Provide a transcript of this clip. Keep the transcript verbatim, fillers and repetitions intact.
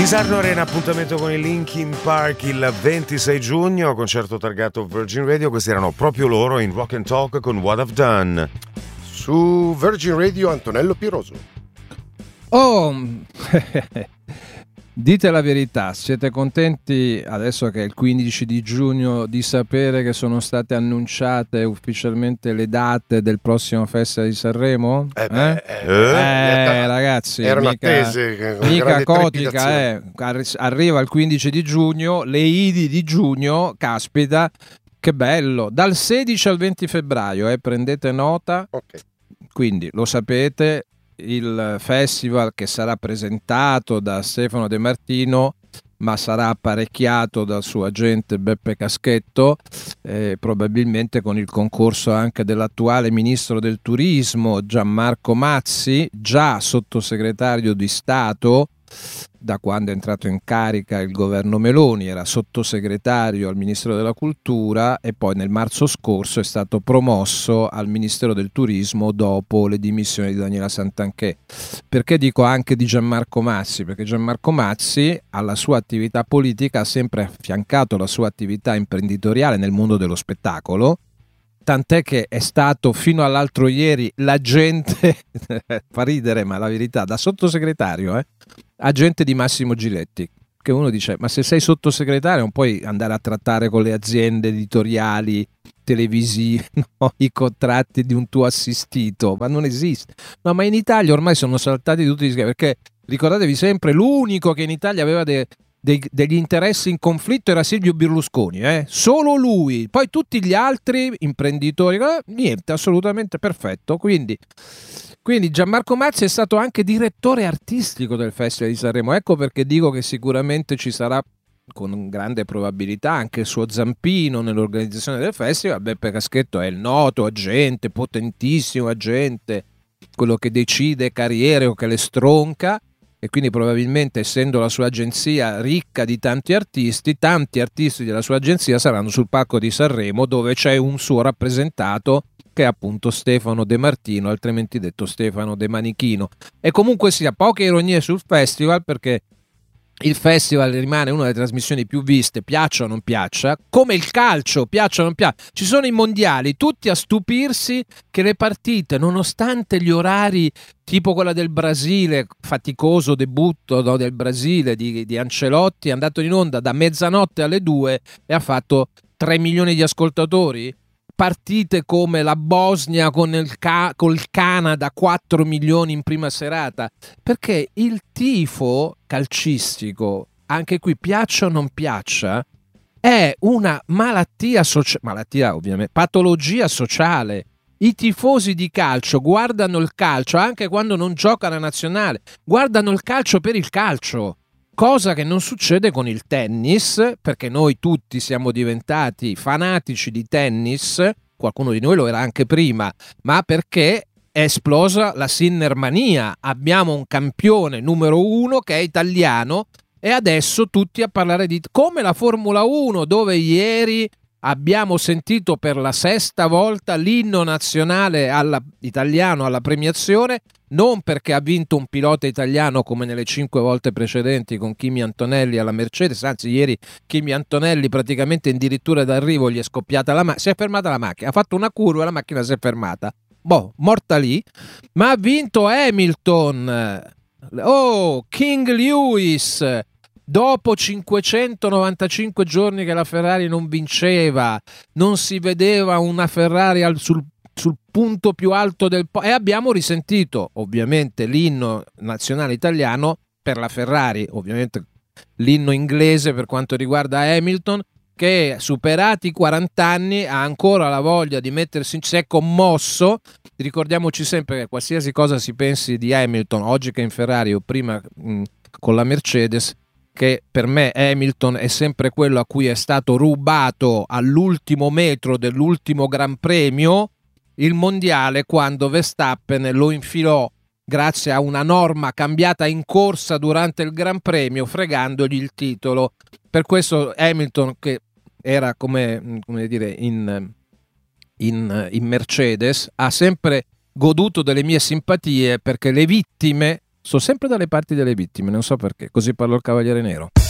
Sarno Arena, appuntamento con i Linkin Park il ventisei giugno, concerto targato Virgin Radio. Questi erano proprio loro in Rock and Talk con What I've Done. Su Virgin Radio Antonello Piroso. Oh, dite la verità, siete contenti adesso che è il quindici di giugno di sapere che sono state annunciate ufficialmente le date del prossimo Festival di Sanremo? Eh, beh, eh? eh, eh, eh, ragazzi, erano mica, attese con mica grande cotica, eh. Arri- arriva il quindici di giugno, le Idi di giugno, caspita, che bello, dal sedici al venti febbraio, eh, prendete nota. Okay. Quindi lo sapete, il festival che sarà presentato da Stefano De Martino, ma sarà apparecchiato dal suo agente Beppe Caschetto, eh, probabilmente con il concorso anche dell'attuale ministro del turismo Gianmarco Mazzi, già sottosegretario di Stato da quando è entrato in carica il governo Meloni, era sottosegretario al Ministero della Cultura e poi nel marzo scorso è stato promosso al Ministero del Turismo dopo le dimissioni di Daniela Santanchè. Perché dico anche di Gianmarco Mazzi? Perché Gianmarco Mazzi alla sua attività politica ha sempre affiancato la sua attività imprenditoriale nel mondo dello spettacolo, tant'è che è stato fino all'altro ieri l'agente, fa ridere ma la verità, da sottosegretario, eh, agente di Massimo Giletti, che uno dice ma se sei sottosegretario non puoi andare a trattare con le aziende editoriali, televisive, no? I contratti di un tuo assistito, ma non esiste. No, ma in Italia ormai sono saltati tutti, perché ricordatevi sempre, l'unico che in Italia aveva de- Dei, degli interessi in conflitto era Silvio Berlusconi, eh? Solo lui, poi tutti gli altri imprenditori, eh, niente, assolutamente perfetto. Quindi, quindi Gianmarco Mazzi è stato anche direttore artistico del Festival di Sanremo, ecco perché dico che sicuramente ci sarà con grande probabilità anche il suo zampino nell'organizzazione del festival. Beppe Caschetto è il noto agente, potentissimo agente, quello che decide carriere o che le stronca. E quindi probabilmente, essendo la sua agenzia ricca di tanti artisti, tanti artisti della sua agenzia saranno sul palco di Sanremo, dove c'è un suo rappresentato che è appunto Stefano De Martino, altrimenti detto Stefano De Manichino. E comunque sia, poche ironie sul festival, perché il festival rimane una delle trasmissioni più viste, piaccia o non piaccia, come il calcio, piaccia o non piaccia. Ci sono i mondiali, tutti a stupirsi che le partite, nonostante gli orari tipo quella del Brasile, faticoso debutto, no, del Brasile di, di Ancelotti, è andato in onda da mezzanotte alle due e ha fatto tre milioni di ascoltatori. Partite come la Bosnia con il ca- col Canada, quattro milioni in prima serata, perché il tifo calcistico, anche qui piaccia o non piaccia, è una malattia sociale, malattia ovviamente, patologia sociale. I tifosi di calcio guardano il calcio anche quando non gioca la nazionale, guardano il calcio per il calcio. Cosa che non succede con il tennis, perché noi tutti siamo diventati fanatici di tennis, qualcuno di noi lo era anche prima, ma perché è esplosa la Sinnermania. Abbiamo un campione numero uno che è italiano e adesso tutti a parlare di... come la Formula uno, dove ieri abbiamo sentito per la sesta volta l'inno nazionale alla, italiano alla premiazione, non perché ha vinto un pilota italiano come nelle cinque volte precedenti con Kimi Antonelli alla Mercedes, anzi ieri Kimi Antonelli praticamente addirittura d'arrivo gli è scoppiata la macchina, si è fermata la macchina, ha fatto una curva e la macchina si è fermata, boh, morta lì, ma ha vinto Hamilton, oh, King Lewis, dopo cinquecentonovantacinque giorni che la Ferrari non vinceva, non si vedeva una Ferrari al, sul, sul punto più alto del po- e abbiamo risentito ovviamente l'inno nazionale italiano per la Ferrari, ovviamente l'inno inglese per quanto riguarda Hamilton, che superati i quaranta anni ha ancora la voglia di mettersi in... si è commosso. Ricordiamoci sempre che qualsiasi cosa si pensi di Hamilton, oggi che è in Ferrari o prima mh, con la Mercedes, che per me Hamilton è sempre quello a cui è stato rubato all'ultimo metro dell'ultimo Gran Premio il mondiale, quando Verstappen lo infilò grazie a una norma cambiata in corsa durante il Gran Premio, fregandogli il titolo. Per questo Hamilton, che era come, come dire in, in, in Mercedes, ha sempre goduto delle mie simpatie, perché le vittime sto sempre dalle parti delle vittime, non so perché, così parlo il Cavaliere Nero.